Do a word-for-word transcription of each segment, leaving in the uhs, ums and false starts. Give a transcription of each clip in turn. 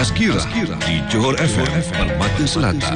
Tazkirah di Johor F M Permata Selatan.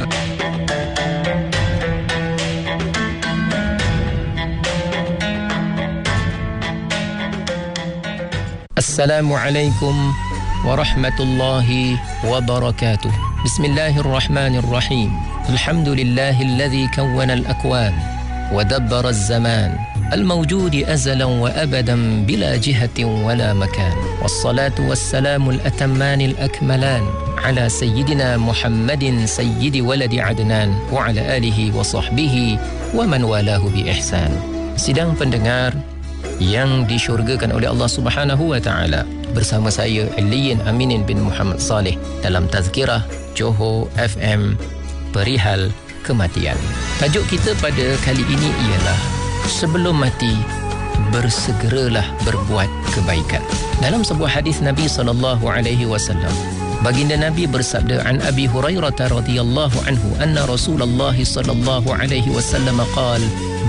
Assalamualaikum warahmatullahi wabarakatuh. Bismillahirrahmanirrahim. Alhamdulillahilladzi kawwana al-akwan wa dabbara az-zaman الموجود أزلا وأبدا بلا جهة ولا مكان والصلاة والسلام الأتمان الأكملان على سيدنا محمد سيد ولد عدنان وعلى آله وصحبه ومن والاه بإحسان. Sidang pendengar yang disyurgakan oleh Allah Subhanahu wa taala, bersama saya Aliyin Aminin bin Muhammad Saleh dalam Tazkirah Johor F M perihal kematian. Tajuk kita pada kali ini ialah sebelum mati, bersegeralah berbuat kebaikan. Dalam sebuah hadis Nabi sallallahu alaihi wasallam, baginda Nabi bersabda, an Abi Hurairah radhiyallahu anhu anna Rasulullah sallallahu alaihi wasallam qala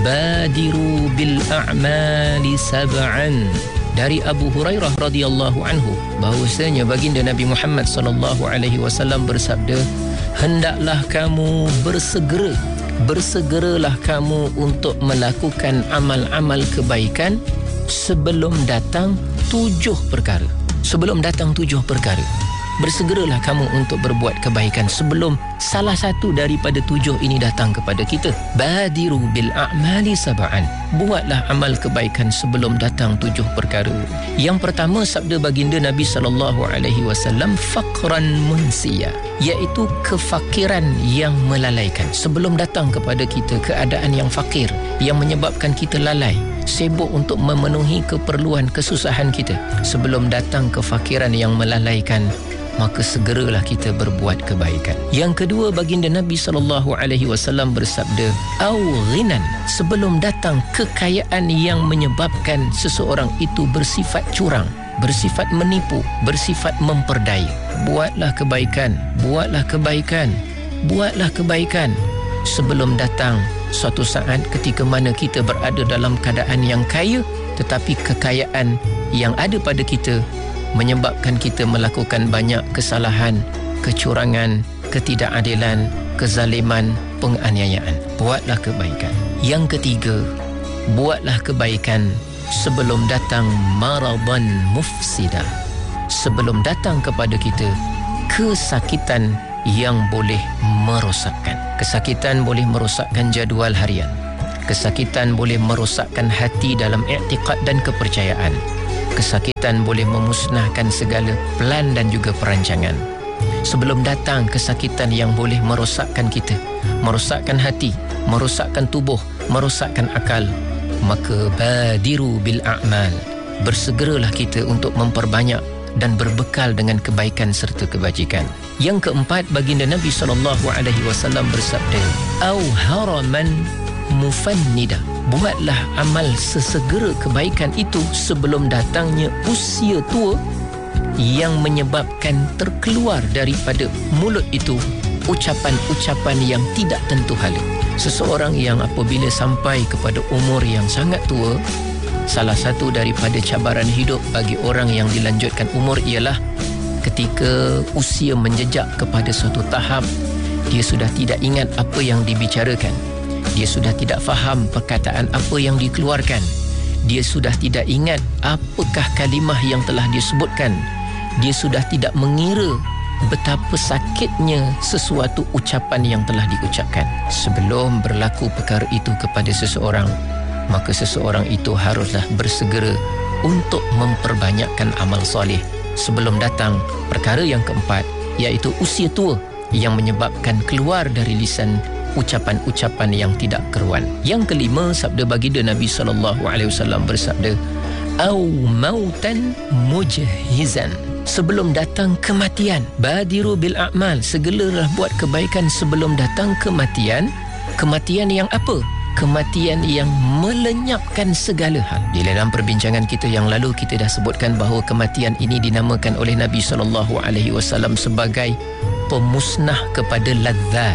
badiru bil a'mali sab'an. Dari Abu Hurairah radhiyallahu anhu bahwasanya baginda Nabi Muhammad sallallahu alaihi wasallam bersabda, hendaklah kamu bersegera Bersegeralah kamu untuk melakukan amal-amal kebaikan sebelum datang tujuh perkara. Sebelum datang tujuh perkara. Bersegeralah kamu untuk berbuat kebaikan sebelum salah satu daripada tujuh ini datang kepada kita. Badiru bil a'mali sab'an. Buatlah amal kebaikan sebelum datang tujuh perkara. Yang pertama, sabda baginda Nabi sallallahu alaihi wasallam, faqran munsiya, iaitu kefakiran yang melalaikan. Sebelum datang kepada kita keadaan yang fakir yang menyebabkan kita lalai, sibuk untuk memenuhi keperluan kesusahan kita, sebelum datang kefakiran yang melalaikan, maka segeralah kita berbuat kebaikan. Yang kedua, baginda Nabi sallallahu alaihi wasallam bersabda, au ghinan, sebelum datang kekayaan yang menyebabkan seseorang itu bersifat curang, bersifat menipu, bersifat memperdaya. Buatlah kebaikan, buatlah kebaikan, buatlah kebaikan sebelum datang suatu saat ketika mana kita berada dalam keadaan yang kaya, tetapi kekayaan yang ada pada kita menyebabkan kita melakukan banyak kesalahan, kecurangan, ketidakadilan, kezaliman, penganiayaan. Buatlah kebaikan. Yang ketiga, buatlah kebaikan sebelum datang maradan mufsidah. Sebelum datang kepada kita kesakitan yang boleh merosakkan. Kesakitan boleh merosakkan jadual harian. Kesakitan boleh merosakkan hati dalam i'tiqad dan kepercayaan. Kesakitan boleh memusnahkan segala plan dan juga perancangan. Sebelum datang kesakitan yang boleh merosakkan kita, merosakkan hati, merosakkan tubuh, merosakkan akal, maka badiru bil a'mal. Bersegeralah kita untuk memperbanyak dan berbekal dengan kebaikan serta kebajikan. Yang keempat, baginda Nabi sallallahu alaihi wasallam bersabda, au haraman mufannida. Buatlah amal sesegera kebaikan itu sebelum datangnya usia tua yang menyebabkan terkeluar daripada mulut itu ucapan-ucapan yang tidak tentu hala. Seseorang yang apabila sampai kepada umur yang sangat tua, salah satu daripada cabaran hidup bagi orang yang dilanjutkan umur ialah ketika usia menjejak kepada suatu tahap, dia sudah tidak ingat apa yang dibicarakan. Dia sudah tidak faham perkataan apa yang dikeluarkan. Dia sudah tidak ingat apakah kalimah yang telah disebutkan. Dia sudah tidak mengira betapa sakitnya sesuatu ucapan yang telah diucapkan. Sebelum berlaku perkara itu kepada seseorang, maka seseorang itu haruslah bersegera untuk memperbanyakkan amal soleh sebelum datang perkara yang keempat, iaitu usia tua yang menyebabkan keluar dari lisan ucapan-ucapan yang tidak keruan. Yang kelima, sabda baginda Nabi sallallahu alaihi wasallam bersabda, au mautan mujhizan. Sebelum datang kematian, badiru bil a'mal, segeralah buat kebaikan sebelum datang kematian. Kematian yang apa? Kematian yang melenyapkan segala hal. Di dalam perbincangan kita yang lalu, kita dah sebutkan bahawa kematian ini dinamakan oleh Nabi sallallahu alaihi wasallam sebagai pemusnah kepada ladzat.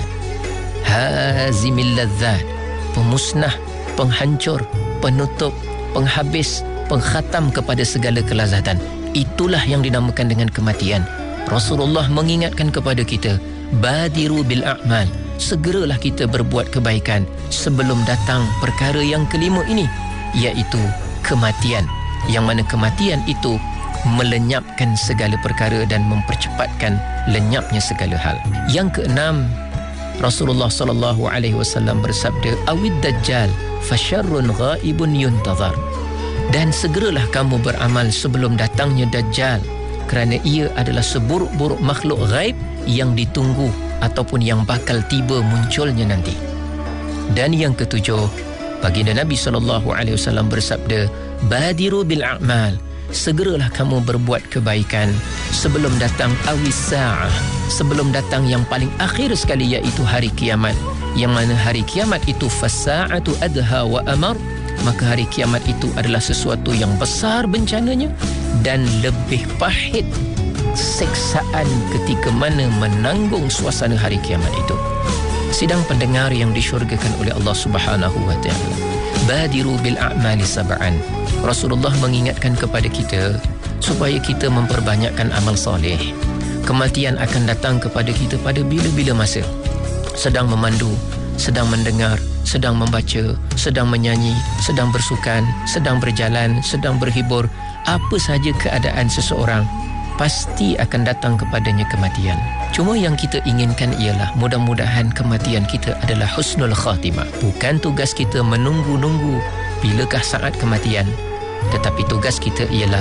Hazimil ladzat, pemusnah, penghancur, penutup, penghabis, pengkhatam kepada segala kelazatan. Itulah yang dinamakan dengan kematian. Rasulullah mengingatkan kepada kita, badiru bil a'mal, segeralah kita berbuat kebaikan sebelum datang perkara yang kelima ini, iaitu kematian, yang mana kematian itu melenyapkan segala perkara dan mempercepatkan lenyapnya segala hal. Yang keenam, Rasulullah sallallahu alaihi wasallam bersabda, awid dajjal fasyarrun ghaibun yuntazar, dan segeralah kamu beramal sebelum datangnya dajjal, kerana ia adalah seburuk-buruk makhluk ghaib yang ditunggu ataupun yang bakal tiba munculnya nanti. Dan yang ketujuh, baginda Nabi sallallahu alaihi wasallam bersabda, badiru bil a'mal, segeralah kamu berbuat kebaikan sebelum datang awis sa'ah, sebelum datang yang paling akhir sekali, iaitu hari kiamat. Yang mana hari kiamat itu fasa'atu adha wa amar, maka hari kiamat itu adalah sesuatu yang besar bencananya dan lebih pahit seksaan ketika mana menanggung suasana hari kiamat itu. Sidang pendengar yang disyurgakan oleh Allah Subhanahu wa taala, badiru bil a'mali sab'an. Rasulullah mengingatkan kepada kita supaya kita memperbanyakkan amal soleh. Kematian akan datang kepada kita pada bila-bila masa. Sedang memandu, sedang mendengar, sedang membaca, sedang menyanyi, sedang bersukan, sedang berjalan, sedang berhibur, apa sahaja keadaan seseorang, pasti akan datang kepadanya kematian. Cuma yang kita inginkan ialah mudah-mudahan kematian kita adalah husnul khatimah. Bukan tugas kita menunggu-nunggu bilakah saat kematian, tetapi tugas kita ialah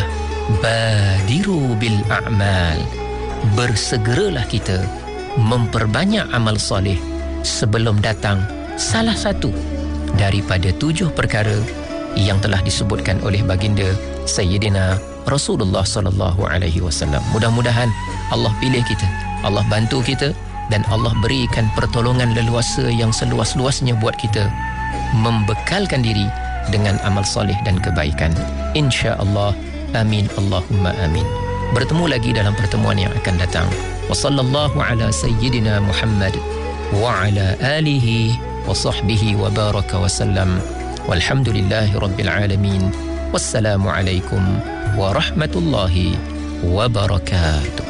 badiru bil a'mal, bersegeralah kita memperbanyak amal soleh sebelum datang salah satu daripada tujuh perkara yang telah disebutkan oleh baginda Sayyidina Rasulullah sallallahu alaihi wasallam. Mudah-mudahan Allah pilih kita, Allah bantu kita, dan Allah berikan pertolongan leluasa yang seluas-luasnya buat kita membekalkan diri dengan amal soleh dan kebaikan. Insya-Allah. Amin Allahumma amin. Bertemu lagi dalam pertemuan yang akan datang. Wa sallallahu ala sayyidina Muhammad wa ala alihi wa sahbihi wa baraka wa sallam. Walhamdulillahi rabbil alamin. Wassalamu alaikum warahmatullahi wabarakatuh.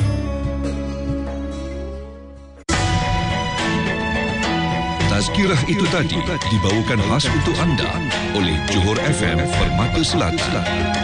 Tazkirah itu tadi dibawakan khas untuk anda oleh Johor F M Permata Selatan.